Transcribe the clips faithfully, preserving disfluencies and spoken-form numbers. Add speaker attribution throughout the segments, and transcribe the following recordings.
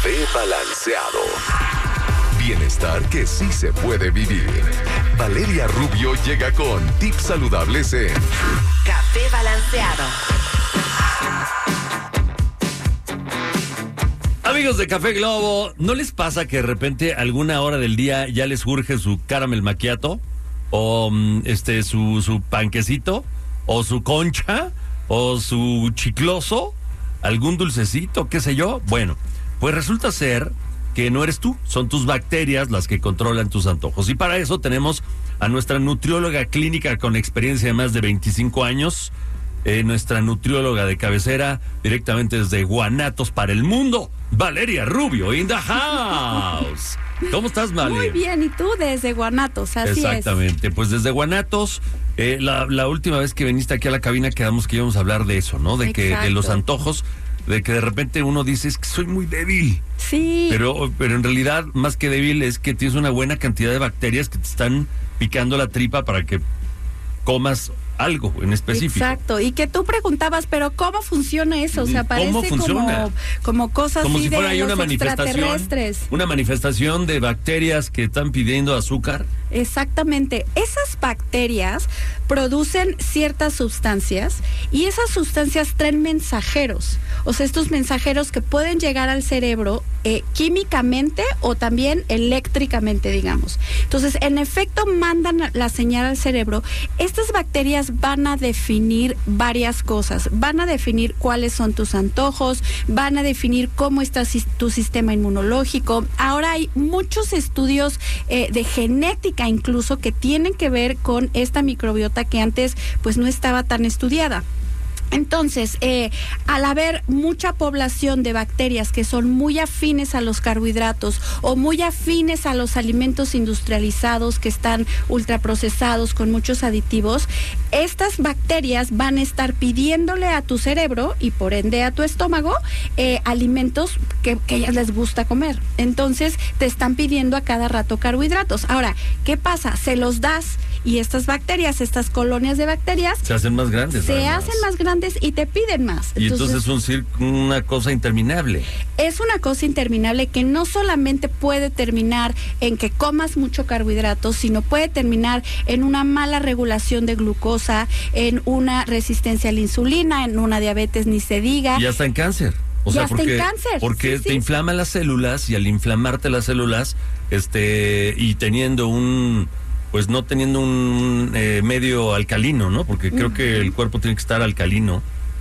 Speaker 1: Café Balanceado. Bienestar que sí se puede vivir. Valeria Rubio llega con tips saludables en
Speaker 2: Café Balanceado.
Speaker 3: Amigos de Café Globo, ¿no les pasa que de repente alguna hora del día ya les urge su caramel macchiato? O este su, su panquecito, o su concha, o su chicloso, algún dulcecito, qué sé yo. Bueno, pues resulta ser que no eres tú, son tus bacterias las que controlan tus antojos. Y para eso tenemos a nuestra nutrióloga clínica con experiencia de más de veinticinco años, eh, nuestra nutrióloga de cabecera, directamente desde Guanatos para el mundo, Valeria Rubio in the house. ¿Cómo estás, Vale?
Speaker 4: Muy bien, y tú desde Guanatos, así
Speaker 3: Exactamente.
Speaker 4: es.
Speaker 3: Exactamente, pues desde Guanatos, eh, la, la última vez que viniste aquí a la cabina quedamos que íbamos a hablar de eso, ¿no? De que
Speaker 4: Exacto.
Speaker 3: de los antojos, de que de repente uno dice, es que soy muy débil.
Speaker 4: Sí.
Speaker 3: Pero, pero en realidad, más que débil, es que tienes una buena cantidad de bacterias que te están picando la tripa para que comas algo en específico.
Speaker 4: Exacto, y que tú preguntabas, pero ¿cómo funciona eso? O sea, parece
Speaker 3: ¿Cómo funciona?
Speaker 4: como, como cosas
Speaker 3: Como
Speaker 4: así
Speaker 3: si fuera
Speaker 4: de
Speaker 3: ahí
Speaker 4: los
Speaker 3: una manifestación,
Speaker 4: extraterrestres.
Speaker 3: una manifestación de bacterias que están pidiendo azúcar.
Speaker 4: Exactamente. Esas bacterias producen ciertas sustancias y esas sustancias traen mensajeros. O sea, estos mensajeros que pueden llegar al cerebro eh, químicamente o también eléctricamente, digamos. Entonces, en efecto, mandan la señal al cerebro. Estas bacterias van a definir varias cosas. Van a definir cuáles son tus antojos, van a definir cómo está tu sistema inmunológico. Ahora hay muchos estudios eh, de genética incluso que tienen que ver con esta microbiota que antes pues no estaba tan estudiada. Entonces, eh, al haber mucha población de bacterias que son muy afines a los carbohidratos o muy afines a los alimentos industrializados que están ultraprocesados con muchos aditivos, estas bacterias van a estar pidiéndole a tu cerebro y por ende a tu estómago eh, alimentos que, que a ellas les gusta comer. Entonces, te están pidiendo a cada rato carbohidratos. Ahora, ¿qué pasa? Se los das y estas bacterias, estas colonias de bacterias
Speaker 3: se hacen más grandes.
Speaker 4: Se
Speaker 3: además.
Speaker 4: hacen más grandes y te piden más.
Speaker 3: Y entonces, entonces es un, una cosa interminable.
Speaker 4: Es una cosa interminable que no solamente puede terminar en que comas mucho carbohidratos, sino puede terminar en una mala regulación de glucosa, en una resistencia a la insulina, en una diabetes ni se diga.
Speaker 3: Y hasta en cáncer. O
Speaker 4: y
Speaker 3: sea,
Speaker 4: hasta
Speaker 3: porque,
Speaker 4: en cáncer.
Speaker 3: Porque
Speaker 4: sí,
Speaker 3: te
Speaker 4: sí.
Speaker 3: inflaman las células y al inflamarte las células, este, y teniendo un, pues no teniendo un eh, medio alcalino, ¿no? Porque creo uh-huh. que el cuerpo tiene que estar alcalino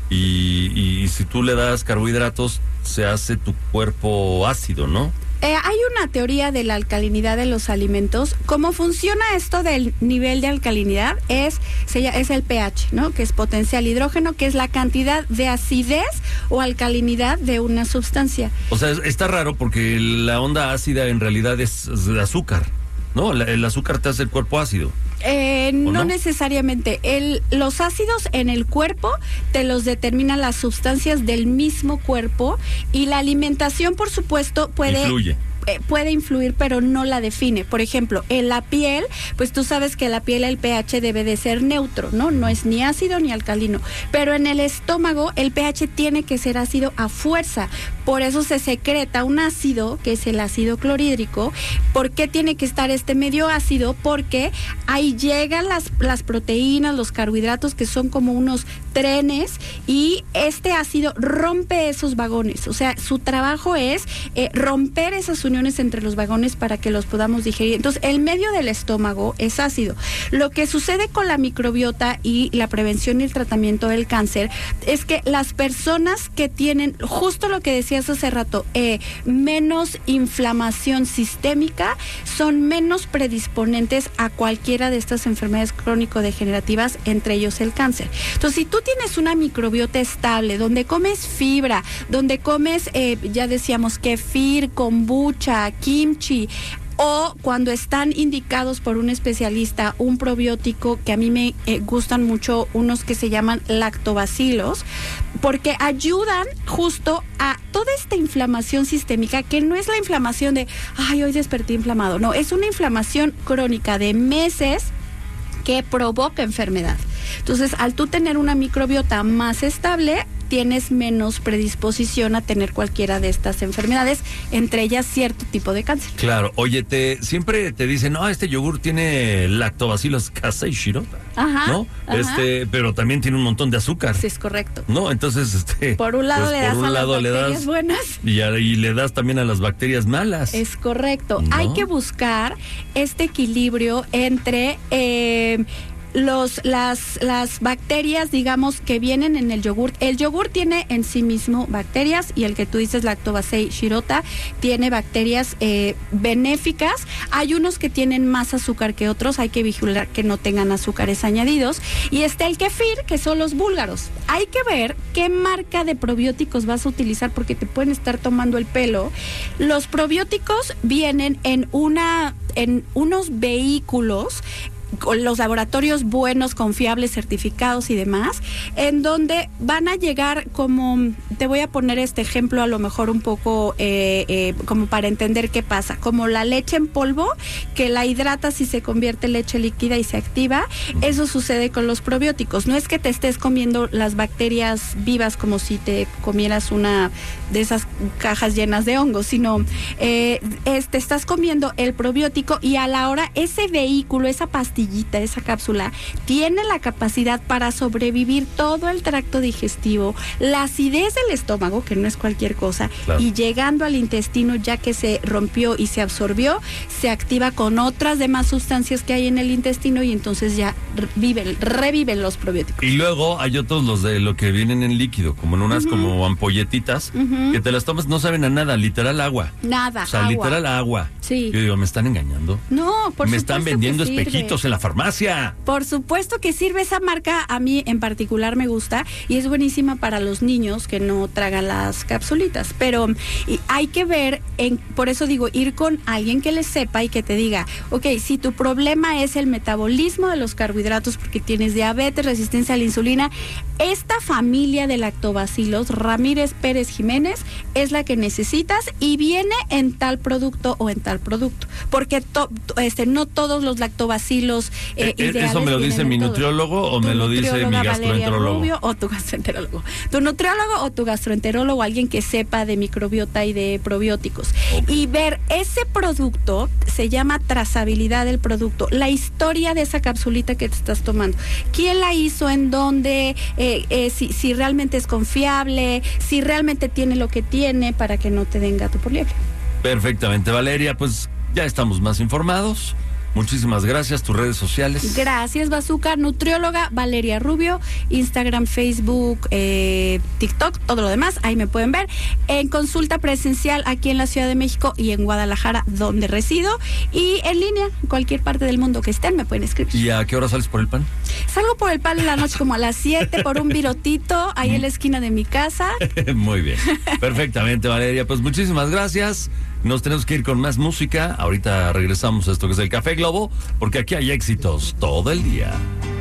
Speaker 3: y, y, y si tú le das carbohidratos, se hace tu cuerpo ácido, ¿no?
Speaker 4: Eh, hay una teoría de la alcalinidad de los alimentos. ¿Cómo funciona esto del nivel de alcalinidad? Es, se, es el pH, ¿no? Que es potencial hidrógeno, que es la cantidad de acidez o alcalinidad de una sustancia.
Speaker 3: O sea, está raro porque la onda ácida en realidad es azúcar, ¿no? El azúcar te hace el cuerpo ácido.
Speaker 4: Eh, no,
Speaker 3: no
Speaker 4: necesariamente. El, los ácidos en el cuerpo te los determinan las sustancias del mismo cuerpo y la alimentación, por supuesto, puede...
Speaker 3: Influye.
Speaker 4: Eh, puede influir, pero no la define. Por ejemplo, en la piel, pues tú sabes que la piel, el pH debe de ser neutro, ¿no? No es ni ácido ni alcalino. Pero en el estómago, el pH tiene que ser ácido a fuerza. Por eso se secreta un ácido, que es el ácido clorhídrico. ¿Por qué tiene que estar este medio ácido? Porque ahí llegan las, las proteínas, los carbohidratos, que son como unos trenes, y este ácido rompe esos vagones. O sea, su trabajo es eh, romper esas uniones entre los vagones para que los podamos digerir. Entonces, el medio del estómago es ácido. Lo que sucede con la microbiota y la prevención y el tratamiento del cáncer es que las personas que tienen, justo lo que decías hace rato, eh, menos inflamación sistémica, son menos predisponentes a cualquiera de estas enfermedades crónico-degenerativas, entre ellos el cáncer. Entonces, si tú tienes una microbiota estable, donde comes fibra, donde comes, eh, ya decíamos, kefir, kombucha, kimchi, o cuando están indicados por un especialista un probiótico, que a mí me eh, gustan mucho unos que se llaman lactobacilos, porque ayudan justo a toda esta inflamación sistémica, que no es la inflamación de, ay, hoy desperté inflamado, no, es una inflamación crónica de meses que provoca enfermedad. Entonces, al tú tener una microbiota más estable, tienes menos predisposición a tener cualquiera de estas enfermedades, entre ellas cierto tipo de cáncer.
Speaker 3: Claro, oye, te siempre te dicen, no, este yogur tiene lactobacillus casei shirota,
Speaker 4: Ajá,
Speaker 3: ¿no?
Speaker 4: ajá.
Speaker 3: Este, pero también tiene un montón de azúcar.
Speaker 4: Sí, es correcto.
Speaker 3: No, entonces, este...
Speaker 4: Por un lado
Speaker 3: pues,
Speaker 4: le
Speaker 3: por
Speaker 4: das
Speaker 3: un
Speaker 4: a
Speaker 3: lado
Speaker 4: las
Speaker 3: le
Speaker 4: bacterias
Speaker 3: das,
Speaker 4: buenas.
Speaker 3: Y, a- y le das también a las bacterias malas.
Speaker 4: Es correcto.
Speaker 3: ¿No?
Speaker 4: Hay que buscar este equilibrio entre eh, los, las, las bacterias, digamos, que vienen en el yogur. El yogur tiene en sí mismo bacterias y el que tú dices, Lactobacillus shirota, tiene bacterias eh, benéficas. Hay unos que tienen más azúcar que otros, hay que vigilar que no tengan azúcares añadidos. Y está el kefir, que son los búlgaros. Hay que ver qué marca de probióticos vas a utilizar porque te pueden estar tomando el pelo. Los probióticos vienen en una, en unos vehículos con los laboratorios buenos, confiables, certificados y demás, en donde van a llegar como, te voy a poner este ejemplo a lo mejor un poco eh, eh, como para entender qué pasa, como la leche en polvo, que la hidratas y se convierte en leche líquida y se activa, eso sucede con los probióticos. No es que te estés comiendo las bacterias vivas como si te comieras una de esas cajas llenas de hongos, sino eh, es, te estás comiendo el probiótico y a la hora ese vehículo, esa pastilla, esa cápsula, tiene la capacidad para sobrevivir todo el tracto digestivo, la acidez del estómago, que no es cualquier cosa,
Speaker 3: Claro.
Speaker 4: y llegando al intestino, ya que se rompió y se absorbió, se activa con otras demás sustancias que hay en el intestino y entonces ya re- viven, reviven los probióticos.
Speaker 3: Y luego hay otros, los de lo que vienen en líquido, como en unas como ampolletitas,
Speaker 4: Ujú.
Speaker 3: que te las tomas, no saben a nada, literal agua.
Speaker 4: Nada,
Speaker 3: O sea,
Speaker 4: agua.
Speaker 3: literal agua.
Speaker 4: Sí.
Speaker 3: Yo digo, me están engañando.
Speaker 4: No, por
Speaker 3: me
Speaker 4: supuesto
Speaker 3: están
Speaker 4: que
Speaker 3: vendiendo
Speaker 4: sirve.
Speaker 3: espejitos en la farmacia.
Speaker 4: Por supuesto que sirve esa marca, a mí en particular me gusta y es buenísima para los niños que no tragan las capsulitas, pero y hay que ver, en, por eso digo, ir con alguien que le sepa y que te diga, ok, si tu problema es el metabolismo de los carbohidratos porque tienes diabetes, resistencia a la insulina, esta familia de lactobacilos, Ramírez Pérez Jiménez, es la que necesitas y viene en tal producto o en tal producto, porque to- este, no todos los lactobacilos eh,
Speaker 3: Eh,
Speaker 4: ideales
Speaker 3: ¿Eso me lo
Speaker 4: vienen
Speaker 3: dice
Speaker 4: en
Speaker 3: mi
Speaker 4: todo.
Speaker 3: nutriólogo o
Speaker 4: Tu
Speaker 3: me lo dice mi
Speaker 4: nutrióloga Valeria
Speaker 3: gastroenterólogo?
Speaker 4: Rubio o tu gastroenterólogo. Tu nutriólogo o tu gastroenterólogo, alguien que sepa de microbiota y de probióticos.
Speaker 3: Ok.
Speaker 4: Y ver ese producto, se llama trazabilidad del producto, la historia de esa capsulita que te estás tomando. ¿Quién la hizo? ¿En dónde? Eh, eh, si, si realmente es confiable, si realmente tiene lo que tiene para que no te den gato por liebre.
Speaker 3: Perfectamente, Valeria, pues ya estamos más informados. Muchísimas gracias, tus redes sociales.
Speaker 4: Gracias, Bazooka. Nutrióloga Valeria Rubio, Instagram, Facebook, eh, TikTok, todo lo demás, ahí me pueden ver. En consulta presencial aquí en la Ciudad de México y en Guadalajara, donde resido. Y en línea, en cualquier parte del mundo que estén, me pueden escribir.
Speaker 3: ¿Y a qué hora sales por el pan?
Speaker 4: Salgo por el pan en la noche como a las siete por un virotito, ahí en la esquina de mi casa.
Speaker 3: Muy bien. Perfectamente, Valeria. Pues muchísimas gracias. Nos tenemos que ir con más música. Ahorita regresamos a esto que es el Café Globo, porque aquí hay éxitos todo el día.